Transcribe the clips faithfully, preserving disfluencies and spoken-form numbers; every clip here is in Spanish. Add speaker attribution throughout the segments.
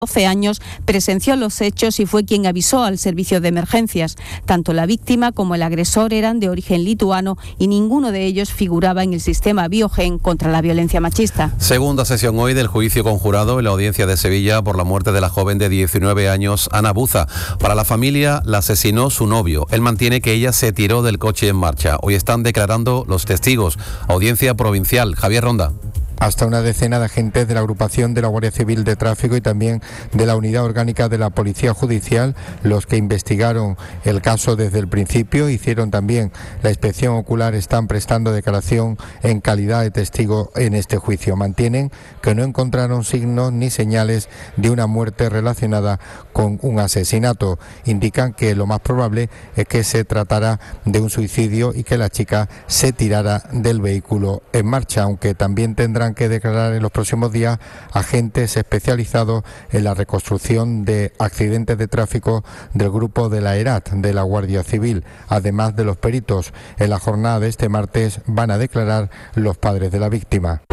Speaker 1: doce años, presenció los hechos y fue quien avisó al servicio de emergencias. Tanto la víctima como el agresor eran de origen lituano y ninguno de ellos figuraba en el sistema Biogen contra la violencia machista.
Speaker 2: Segunda sesión hoy del juicio conjurado en la audiencia de Sevilla por la muerte de la joven de diecinueve años, Ana Buza. Para la familia la asesinó su novio. Él mantiene que ella se tiró del coche en marcha. Hoy están declarando los testigos. Audiencia provincial. Javier Ronda.
Speaker 3: Hasta una decena de agentes de la agrupación de la Guardia Civil de Tráfico y también de la Unidad Orgánica de la Policía Judicial, los que investigaron el caso desde el principio, hicieron también la inspección ocular, están prestando declaración en calidad de testigo en este juicio. Mantienen que no encontraron signos ni señales de una muerte relacionada con un asesinato. Indican que lo más probable es que se tratara de un suicidio y que la chica se tirara del vehículo en marcha, aunque también tendrán que declarar en los próximos días agentes especializados en la reconstrucción de accidentes de tráfico del grupo de la ERAT de la Guardia Civil, además de los peritos. En la jornada de este martes van a declarar los padres de la víctima.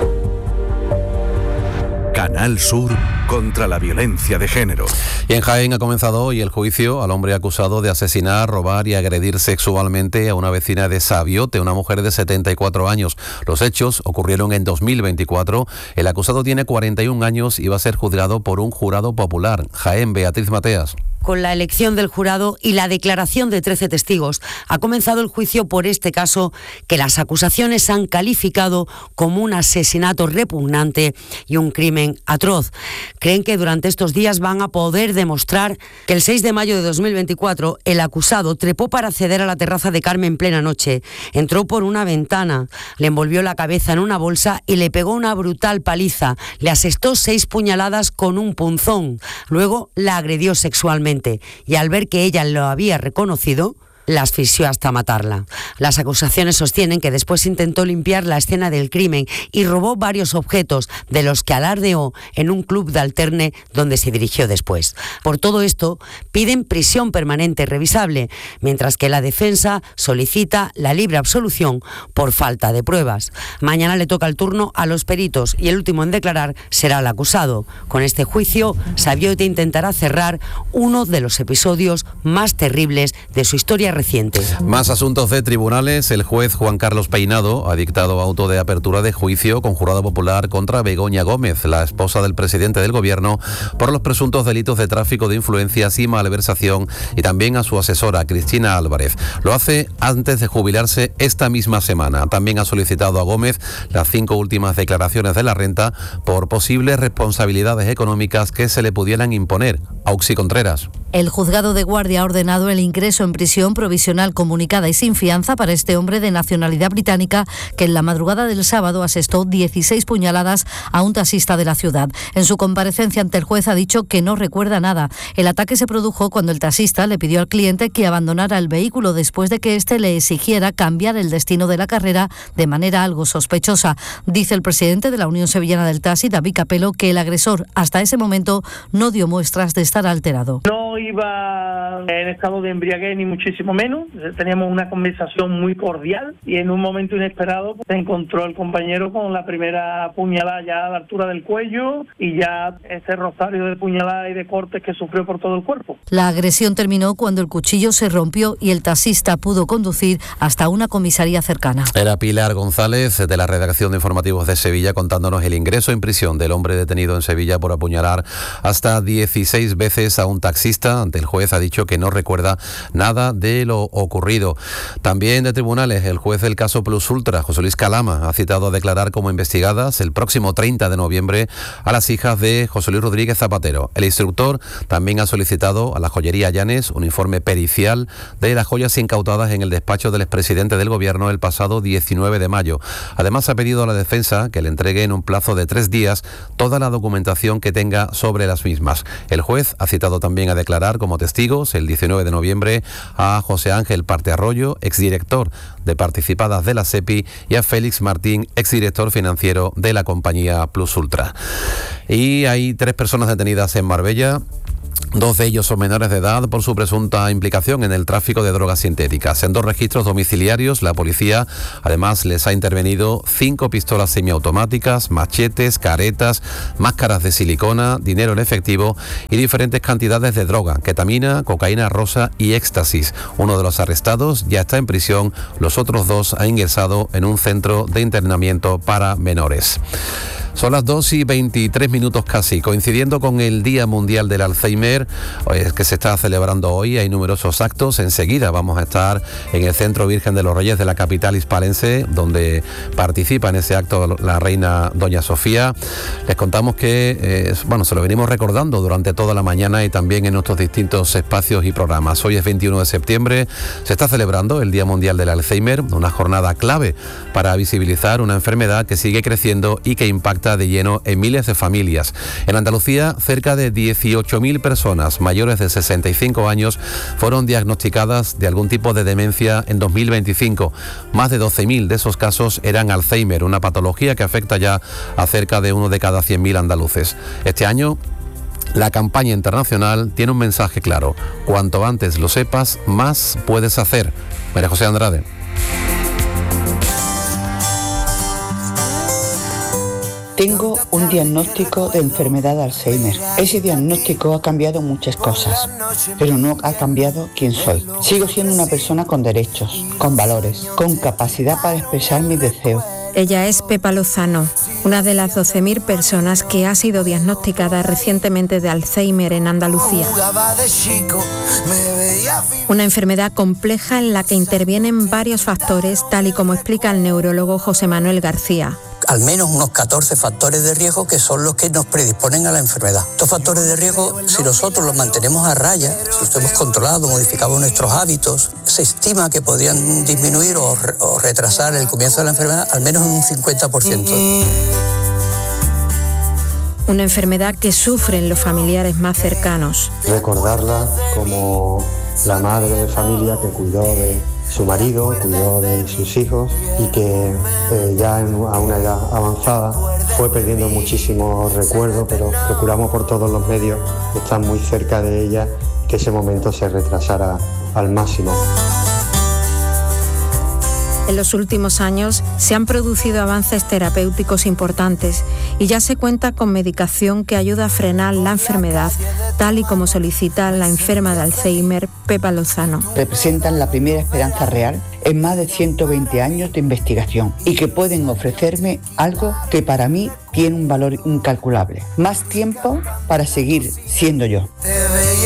Speaker 4: Canal Sur contra la violencia de género.
Speaker 2: Y en Jaén ha comenzado hoy el juicio al hombre acusado de asesinar, robar y agredir sexualmente a una vecina de Sabiote, una mujer de setenta y cuatro años. Los hechos ocurrieron en dos mil veinticuatro. El acusado tiene cuarenta y un años y va a ser juzgado por un jurado popular. Jaén, Beatriz Mateas.
Speaker 5: Con la elección del jurado y la declaración de trece testigos, ha comenzado el juicio por este caso que las acusaciones han calificado como un asesinato repugnante y un crimen atroz. Creen que durante estos días van a poder demostrar que el seis de mayo de dos mil veinticuatro el acusado trepó para acceder a la terraza de Carmen en plena noche, entró por una ventana, le envolvió la cabeza en una bolsa y le pegó una brutal paliza, le asestó seis puñaladas con un punzón, luego la agredió sexualmente. Y al ver que ella lo había reconocido, la asfixió hasta matarla. Las acusaciones sostienen que después intentó limpiar la escena del crimen y robó varios objetos de los que alardeó en un club de alterne donde se dirigió después. Por todo esto, piden prisión permanente revisable, mientras que la defensa solicita la libre absolución por falta de pruebas. Mañana le toca el turno a los peritos y el último en declarar será el acusado. Con este juicio, Sabiote intentará cerrar uno de los episodios más terribles de su historia reciente.
Speaker 2: Más asuntos de tribunales. El juez Juan Carlos Peinado ha dictado auto de apertura de juicio con jurado popular contra Begoña Gómez, la esposa del presidente del gobierno, por los presuntos delitos de tráfico de influencias y malversación, y también a su asesora, Cristina Álvarez. Lo hace antes de jubilarse esta misma semana. También ha solicitado a Gómez las cinco últimas declaraciones de la renta por posibles responsabilidades económicas que se le pudieran imponer. Auxi Contreras.
Speaker 6: El juzgado de guardia ha ordenado el ingreso en prisión provisional comunicada y sin fianza para este hombre de nacionalidad británica que en la madrugada del sábado asestó dieciséis puñaladas a un taxista de la ciudad. En su comparecencia ante el juez ha dicho que no recuerda nada. El ataque se produjo cuando el taxista le pidió al cliente que abandonara el vehículo después de que éste le exigiera cambiar el destino de la carrera de manera algo sospechosa. Dice el presidente de la Unión Sevillana del Taxi, David Capello, que el agresor hasta ese momento no dio muestras de estar alterado.
Speaker 7: No iba en estado de embriaguez ni muchísimo menos. Teníamos una conversación muy cordial y en un momento inesperado se encontró el compañero con la primera puñalada ya a la altura del cuello y ya ese rosario de puñaladas y de cortes que sufrió por todo el cuerpo.
Speaker 6: La agresión terminó cuando el cuchillo se rompió y el taxista pudo conducir hasta una comisaría cercana.
Speaker 2: Era Pilar González de la redacción de Informativos de Sevilla contándonos el ingreso en prisión del hombre detenido en Sevilla por apuñalar hasta dieciséis veces a un taxista. Ante el juez ha dicho que no recuerda nada de lo ocurrido. También de tribunales, el juez del caso Plus Ultra, José Luis Calama, ha citado a declarar como investigadas el próximo treinta de noviembre a las hijas de José Luis Rodríguez Zapatero. El instructor también ha solicitado a la joyería Llanes un informe pericial de las joyas incautadas en el despacho del expresidente del gobierno el pasado diecinueve de mayo. Además, ha pedido a la defensa que le entregue en un plazo de tres días toda la documentación que tenga sobre las mismas. El juez ha citado también a declarar como testigos el diecinueve de noviembre a José Ángel Partearroyo, exdirector de Participadas de la SEPI, y a Félix Martín, exdirector financiero de la compañía Plus Ultra. Y hay tres personas detenidas en Marbella Dos de ellos son menores de edad por su presunta implicación en el tráfico de drogas sintéticas. En dos registros domiciliarios, la policía además les ha intervenido cinco pistolas semiautomáticas, machetes, caretas, máscaras de silicona, dinero en efectivo y diferentes cantidades de droga, ketamina, cocaína rosa y éxtasis. Uno de los arrestados ya está en prisión, los otros dos han ingresado en un centro de internamiento para menores. Son las dos y veintitrés minutos casi, coincidiendo con el Día Mundial del Alzheimer, que se está celebrando hoy. Hay numerosos actos. Enseguida vamos a estar en el Centro Virgen de los Reyes de la capital hispalense, donde participa en ese acto la reina Doña Sofía. Les contamos que, eh, bueno, se lo venimos recordando durante toda la mañana y también en nuestros distintos espacios y programas. Hoy es veintiuno de septiembre, se está celebrando el Día Mundial del Alzheimer, una jornada clave para visibilizar una enfermedad que sigue creciendo y que impacta de lleno en miles de familias. En Andalucía, cerca de dieciocho mil personas mayores de sesenta y cinco años fueron diagnosticadas de algún tipo de demencia en dos mil veinticinco. Más de doce mil de esos casos eran Alzheimer, una patología que afecta ya a cerca de uno de cada cien mil andaluces. Este año, la campaña internacional tiene un mensaje claro: cuanto antes lo sepas, más puedes hacer. María José Andrade.
Speaker 8: Tengo un diagnóstico de enfermedad de Alzheimer. Ese diagnóstico ha cambiado muchas cosas, pero no ha cambiado quién soy. Sigo siendo una persona con derechos, con valores, con capacidad para expresar mis deseos.
Speaker 9: Ella es Pepa Lozano, una de las doce mil personas que ha sido diagnosticada recientemente de Alzheimer en Andalucía. Una enfermedad compleja en la que intervienen varios factores, tal y como explica el neurólogo José Manuel García.
Speaker 10: Al menos unos catorce factores de riesgo que son los que nos predisponen a la enfermedad. Estos factores de riesgo, si nosotros los mantenemos a raya, si los hemos controlado, modificamos nuestros hábitos, se estima que podrían disminuir o, o retrasar el comienzo de la enfermedad al menos en un cincuenta por ciento.
Speaker 9: Una enfermedad que sufren los familiares más cercanos.
Speaker 11: Recordarla como la madre de familia que cuidó de su marido, cuidó de sus hijos y que eh, ya en, a una edad avanzada fue perdiendo muchísimos recuerdos, pero procuramos por todos los medios estar muy cerca de ella, que ese momento se retrasara al máximo.
Speaker 9: En los últimos años se han producido avances terapéuticos importantes y ya se cuenta con medicación que ayuda a frenar la enfermedad, tal y como solicita la enferma de Alzheimer, Pepa Lozano.
Speaker 8: Representan la primera esperanza real en más de ciento veinte años de investigación y que pueden ofrecerme algo que para mí tiene un valor incalculable. Más tiempo para seguir siendo yo.